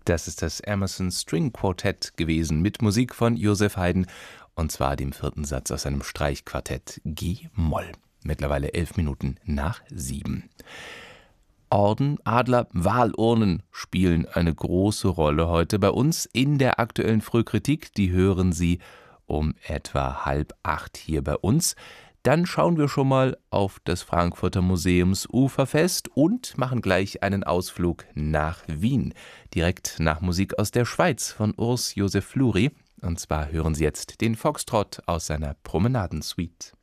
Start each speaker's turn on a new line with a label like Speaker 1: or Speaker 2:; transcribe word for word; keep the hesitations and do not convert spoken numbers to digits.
Speaker 1: Das ist das Emerson String Quartett gewesen mit Musik von Joseph Haydn und zwar dem vierten Satz aus seinem Streichquartett G-Moll. Mittlerweile elf Minuten nach sieben. Orden, Adler, Wahlurnen spielen eine große Rolle heute bei uns in der aktuellen Frühkritik. Die hören Sie um etwa halb acht hier bei uns. Dann schauen wir schon mal auf das Frankfurter Museumsuferfest und machen gleich einen Ausflug nach Wien. Direkt nach Musik aus der Schweiz von Urs Josef Fluri. Und zwar hören Sie jetzt den Foxtrott aus seiner Promenadensuite.